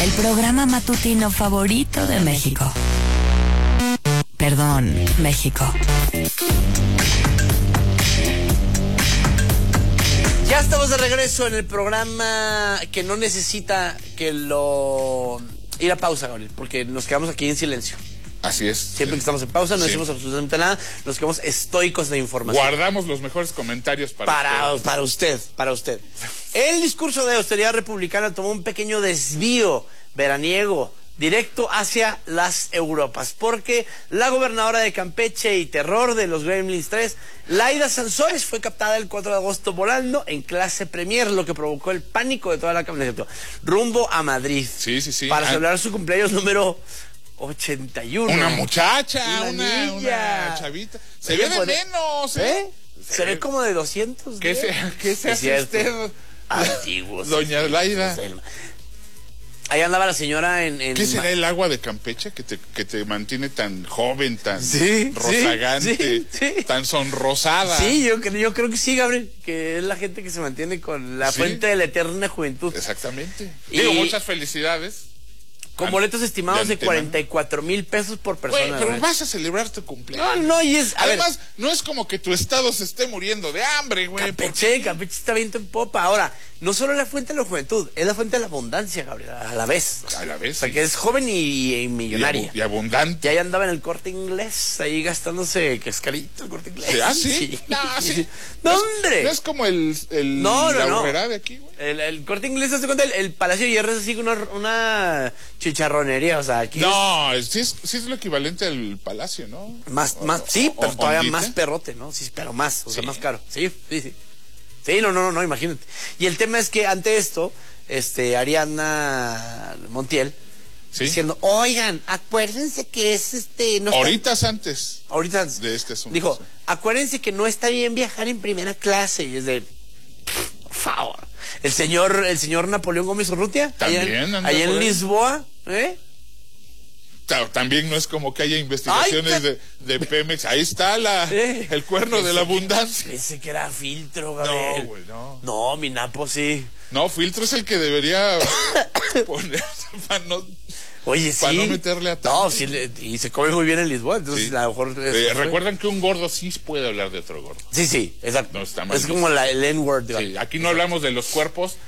El programa matutino favorito de México. Perdón, México. Ya estamos de regreso en el programa que no necesita que lo... ir a pausa, Gabriel, porque nos quedamos aquí en silencio. Así es. Siempre que estamos en pausa no decimos absolutamente nada, nos quedamos estoicos de información. Guardamos los mejores comentarios para usted. Para usted. El discurso de austeridad republicana tomó un pequeño desvío veraniego directo hacia las Europas, porque la gobernadora de Campeche y terror de los Gremlins 3, Laida Sansores, fue captada el 4 de agosto volando en clase premier, lo que provocó el pánico de toda la campaña rumbo a Madrid. Sí. Para celebrar su cumpleaños número 81. Una muchacha, una chavita. Se ve de menos, ¿eh? Se ve como de 200. ¿Qué se hace usted? Antiguos. Doña Laida. Ahí andaba la señora en... ¿Qué será el agua de Campeche que te mantiene tan joven, tan sí, rozagante, sí. tan sonrosada? Sí, yo creo que sí, Gabriel, que es la gente que se mantiene con la fuente de la eterna juventud. Exactamente. Digo, muchas felicidades. Con boletos estimados de 44,000 pesos por persona. Güey, pero vas a celebrar tu cumpleaños. No, y es... Además, no es como que tu estado se esté muriendo de hambre, güey. Campeche está viento en popa. Ahora, no solo es la fuente de la juventud, es la fuente de la abundancia, Gabriel, a la vez. A la vez, O sea, que es joven y millonaria. Y abundante. Y ahí andaba en el Corte Inglés, ahí gastándose cascarito el Corte Inglés. ¿Ah, sí? Sí. ¡No, hombre! No es como No. Aurrera de aquí, güey. El Corte Inglés, ¿te das cuenta? El Palacio de Hierro es así una chicharronería, o sea, aquí no, sí es lo equivalente al Palacio, ¿no? Más, sí, pero todavía más perrote, ¿no? Sí, pero más, o sea, más caro. Sí. Sí, no, imagínate. Y el tema es que ante esto, Ariana Montiel, diciendo, oigan, acuérdense que es no Horitas antes de este asunto. Dijo, acuérdense que no está bien viajar en primera clase. Y es de, por favor. El señor Napoleón Gómez Urrutia, también allá en Lisboa, También no es como que haya investigaciones de Pemex. Ahí está el cuerno de la abundancia. Pensé que era Filtro, Gabriel. No, güey, no. No, mi Napo sí. No, Filtro es el que debería ponerse para no... Oye, sí. Para no meterle a tanto. No, sí, y se come muy bien en Lisboa, entonces a lo mejor... recuerdan que un gordo sí puede hablar de otro gordo. Sí, exacto. No está mal. Es como el N-word. Sí, aquí no hablamos de los cuerpos,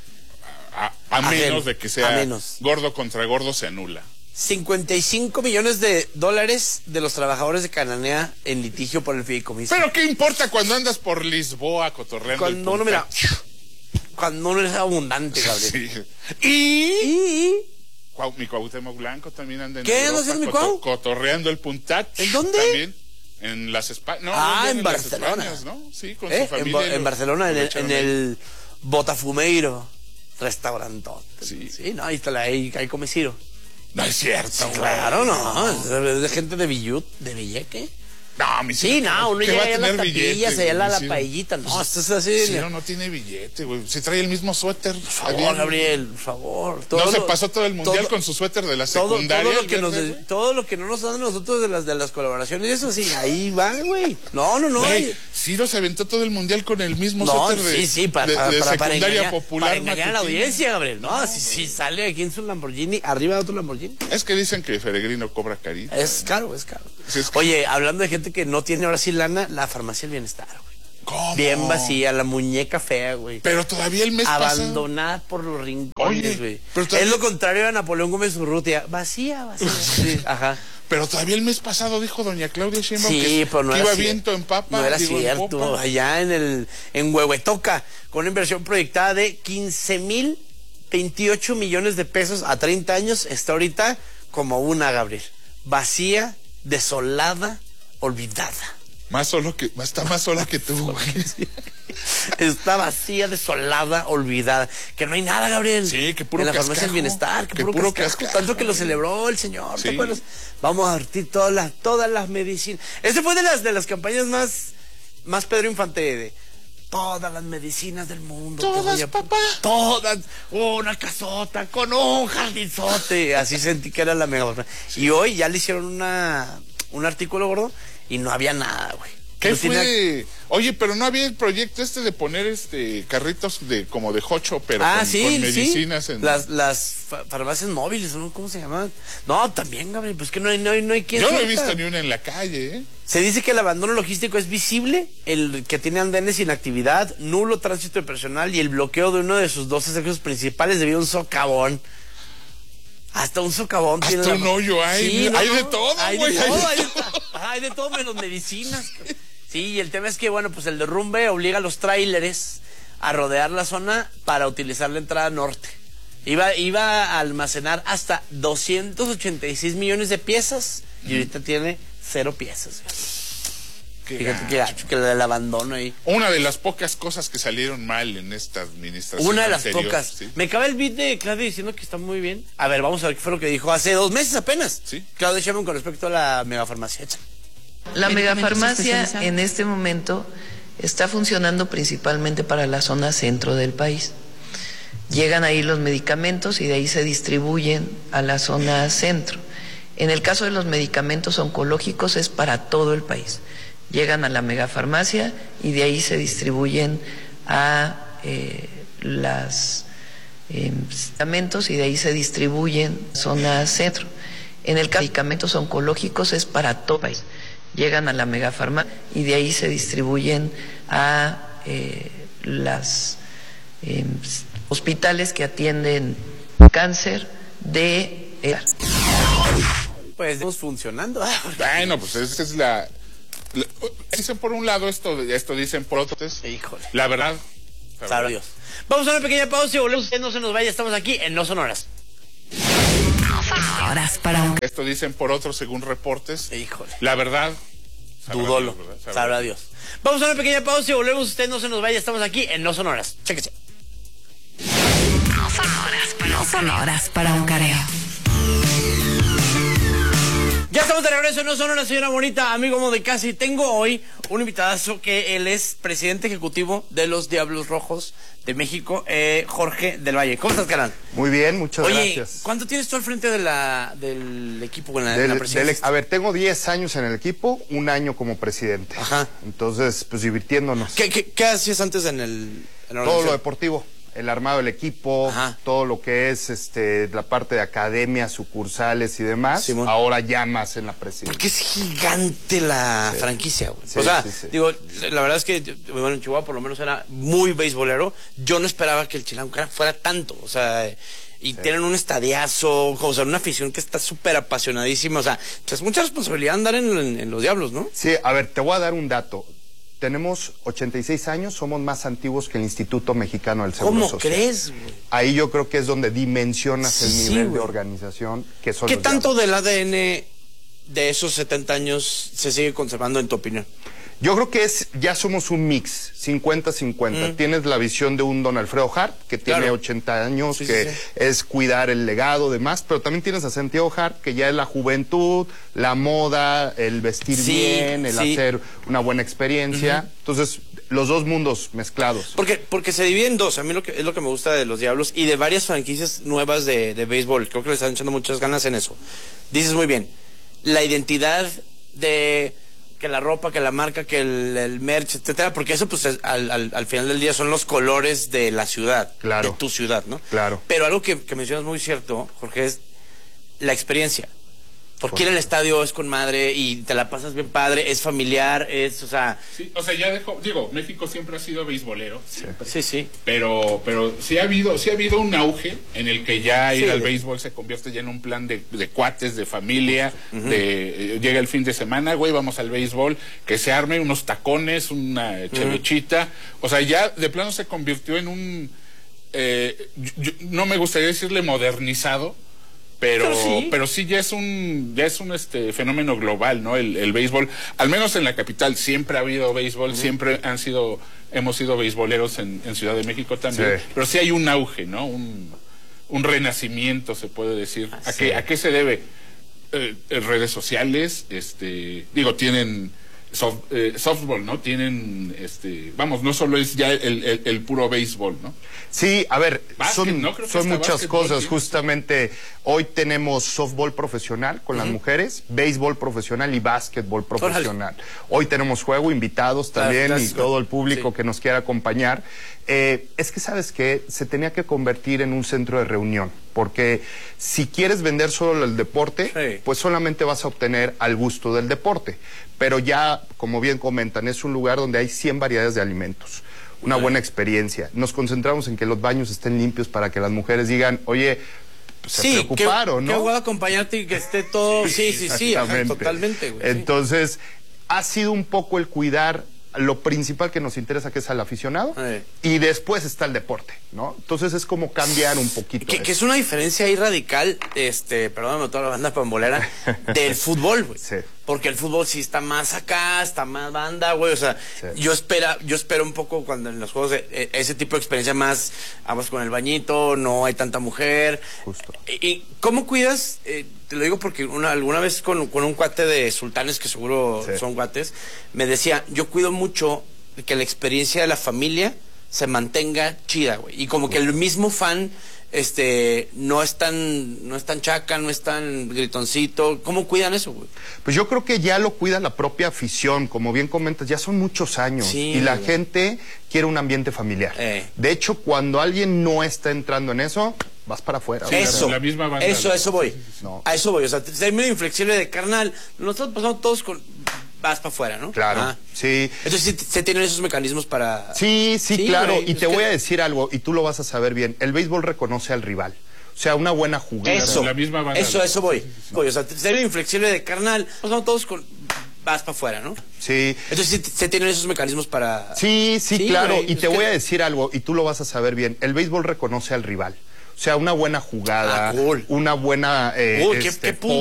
a menos de que sea gordo contra gordo, se anula. 55 millones de dólares de los trabajadores de Cananea en litigio por el fideicomiso. Pero ¿qué importa cuando andas por Lisboa cotorreando cuando uno, mira, cuando uno es abundante, Gabriel. Sí. Y mi Cuauhtémoc Blanco también anda en Europa, cotorreando el Puntat. ¿En dónde? También en las Españas. En Barcelona. Españas, ¿no? Sí, con su familia. En Barcelona, en el Botafumeiro restaurantón. Sí, no, ahí está ahí come Ciro. No es cierto. Sí, claro, no. Es de gente de Villeque. No, mi sí, no, uno llega allá a las tapillas, allá a la paellita. No, esto es así. Ciro no tiene billete, güey. Se trae el mismo suéter. Por favor, Gabriel, por favor. No se pasó todo el mundial con su suéter de la secundaria. Todo lo que no nos dan nosotros de las colaboraciones, eso sí, ahí van, güey. No. Ciro se aventó todo el mundial con el mismo suéter de secundaria popular. Para engañar a la audiencia, Gabriel. No, si sale aquí en su Lamborghini, arriba de otro Lamborghini. Es que dicen que Peregrino cobra carito. Es caro. Sí, oye, hablando de gente que no tiene ahora sí lana, la farmacia del bienestar, güey. ¿Cómo? Bien vacía, la muñeca fea, güey. Pero todavía el mes pasado. Abandonada por los rincones, güey. Es lo contrario a Napoleón Gómez Urrutia. Vacía. Sí, ajá. Pero todavía el mes pasado dijo doña Claudia Sheinbaum que no iba viento en papa. No era cierto. Allá en Huehuetoca, con una inversión proyectada de 15,028 millones de pesos a 30 años, está ahorita como una, Gabriel. Vacía, desolada, olvidada. Está más sola que tú, güey. Está vacía, desolada, olvidada. Que no hay nada, Gabriel. Sí, que puro en la cascajo. farmacia del bienestar, que puro cascajo. Tanto que lo celebró el señor, sí. ¿te acuerdas? Vamos a vertir todas las medicinas. Ese fue de las campañas más Pedro Infante de todas las medicinas del mundo. Todas, papá. Todas. Una casota con un jardinzote. Así sentí que era la mega. Sí. Y hoy ya le hicieron un artículo gordo y no había nada, güey. ¿Qué fue? Oye, pero no había el proyecto de poner carritos como de jocho, pero con medicinas. Sí. Las farmacias móviles, ¿no? ¿Cómo se llaman? No, también, Gabriel, pues que no hay quien. Yo no he visto ni una en la calle, ¿eh? Se dice que el abandono logístico es visible, el que tiene andenes sin actividad, nulo tránsito de personal y el bloqueo de uno de sus 2 accesos principales debido a un socavón. Hasta un socavón. Hasta un hoyo hay. Sí, hay de todo, güey. Hay de todo menos medicinas. Sí, y el tema es que, bueno, pues el derrumbe obliga a los tráileres a rodear la zona para utilizar la entrada norte. Iba a almacenar hasta 286 millones de piezas y ahorita tiene 0 piezas. Fíjate que el abandono ahí. Una de las pocas cosas que salieron mal en esta administración. Una de las pocas. ¿Sí? Me acaba el beat de Claudia diciendo que está muy bien. A ver, vamos a ver qué fue lo que dijo hace 2 meses apenas. ¿Sí? Claudia Sheinbaum con respecto a la megafarmacia. La megafarmacia en este momento está funcionando principalmente para la zona centro del país. Llegan ahí los medicamentos y de ahí se distribuyen a la zona centro. En el caso de los medicamentos oncológicos es para todo el país. Llegan a la megafarmacia y de ahí se distribuyen a los medicamentos y de ahí se distribuyen a la zona centro. En el caso de medicamentos oncológicos es para todo el país. Llegan a la megafarmacia y de ahí se distribuyen a los hospitales que atienden cáncer de... Pues estamos funcionando. Bueno, pues esa es la... Dicen por un lado esto dicen por otro. Híjole. La verdad. Sabe Dios. Vamos a una pequeña pausa y volvemos. Usted no se nos vaya, estamos aquí en No Son Horas. Horas para un... Esto dicen por otros según reportes. Híjole. La verdad. Dudolo. Sabrá Dios. Vamos a una pequeña pausa y volvemos. Usted no se nos vaya, estamos aquí en No Son Horas. Chéquese. No son horas para un careo. Ya estamos de regreso en No Son Horas, señora bonita, amigo de casa, y tengo hoy un invitadazo que él es presidente ejecutivo de los Diablos Rojos de México, Jorge del Valle. ¿Cómo estás, carnal? Muy bien, muchas gracias. gracias. ¿Cuánto tienes tú al frente del equipo en la presidencia? A ver, tengo 10 años en el equipo, 1 año como presidente. Ajá. Entonces, pues divirtiéndonos. ¿Qué hacías antes en la todo lo deportivo, el armado del equipo, ajá, todo lo que es la parte de academia, sucursales y demás. Simón. Ahora ya más en la presidencia. Porque es gigante la franquicia, güey. Sí, o sea, sí. digo, la verdad es que, bueno, en Chihuahua por lo menos era muy beisbolero. Yo no esperaba que el Chilango fuera tanto, o sea, y tienen un estadiazo, o sea, una afición que está súper apasionadísima, o sea, es mucha responsabilidad andar en los Diablos, ¿no? Sí, a ver, te voy a dar un dato. Tenemos 86 años, somos más antiguos que el Instituto Mexicano del Seguro Social. ¿Cómo crees, güey? Ahí yo creo que es donde dimensionas el nivel güey, de organización que son ¿Qué los tanto Diablos. del ADN de esos 70 años se sigue conservando, en tu opinión? Yo creo que ya somos un mix, 50-50. Tienes la visión de un Don Alfredo Harp, que tiene 80 años, es cuidar el legado, demás, pero también tienes a Santiago Harp, que ya es la juventud, la moda, el vestir bien, el hacer una buena experiencia. Entonces, los dos mundos mezclados. Porque se divide en dos. A mí es lo que me gusta de los Diablos y de varias franquicias nuevas de béisbol. Creo que le están echando muchas ganas en eso. Dices muy bien, la identidad de... que la ropa, que la marca, que el merch, etcétera, porque eso pues al final del día son los colores de la ciudad, claro, de tu ciudad, ¿no? Claro. Pero algo que mencionas muy cierto, Jorge, es la experiencia. Porque ir al estadio es con madre y te la pasas bien padre, es familiar, es, o sea... Sí, o sea, México siempre ha sido beisbolero. Sí. Pero sí ha habido un auge en el que ya ir al béisbol se convierte ya en un plan de cuates, de familia, llega el fin de semana, güey, vamos al béisbol, que se arme unos tacones, una chevechita, o sea, ya de plano se convirtió en un... no me gustaría decirle modernizado, pero sí ya es un fenómeno global, ¿no? El béisbol, al menos en la capital siempre ha habido béisbol, siempre hemos sido beisboleros en Ciudad de México también, pero sí hay un auge, ¿no? Un renacimiento, se puede decir. ¿A qué se debe? Redes sociales, tienen softball, ¿no? Tienen, vamos, no solo es ya el puro béisbol, ¿no? Sí, a ver, Básquet, ¿no? Creo que son hasta muchas básquetbol, cosas. sí. Justamente hoy tenemos softball profesional con las mujeres, béisbol profesional y básquetbol profesional. Hoy tenemos juego, invitados también y todo el público que nos quiera acompañar. Es que, ¿sabes qué? Se tenía que convertir en un centro de reunión, porque si quieres vender solo el deporte, pues solamente vas a obtener al gusto del deporte. Pero ya, como bien comentan, es un lugar donde hay 100 variedades de alimentos. Una buena experiencia. Nos concentramos en que los baños estén limpios para que las mujeres digan, oye, pues se preocuparon, ¿no? Que voy a acompañarte y que esté todo... Sí, ajá, totalmente, güey. Entonces, ha sido un poco el cuidar lo principal que nos interesa, que es al aficionado, y después está el deporte, ¿no? Entonces es como cambiar un poquito. Que es una diferencia ahí radical, perdóname toda la banda pambolera, del fútbol, güey. Sí. Porque el fútbol sí está más acá, está más banda, güey. O sea, yo espero un poco cuando en los juegos ese tipo de experiencia más, vamos con el bañito, no hay tanta mujer. Justo. ¿Y cómo cuidas? Te lo digo porque alguna vez con un cuate de Sultanes, que seguro son cuates, me decía, yo cuido mucho que la experiencia de la familia se mantenga chida, güey. Y como que el mismo fan... no es tan chaca, no es tan gritoncito. ¿Cómo cuidan eso, güey? Pues yo creo que ya lo cuida la propia afición, como bien comentas, ya son muchos años y la gente quiere un ambiente familiar. De hecho, cuando alguien no está entrando en eso, vas para afuera. Eso, la misma banda. Eso voy. No. A eso voy. O sea, ser muy inflexible de carnal. Nosotros pasamos todos con... Vas para afuera, ¿no? Claro, sí. Entonces, ¿se tienen esos mecanismos para...? Sí, claro. Güey, y te voy a decir algo, y tú lo vas a saber bien. El béisbol reconoce al rival. O sea, una buena jugada. Eso, la misma banda. Eso voy. O sea, ser inflexible de carnal. Pasamos todos con... Vas para afuera, ¿no? Sí. Entonces, ¿se tienen esos mecanismos para...? Sí, claro. Güey, y te voy a decir algo, y tú lo vas a saber bien. El béisbol reconoce al rival. O sea, una buena jugada, una buena... qué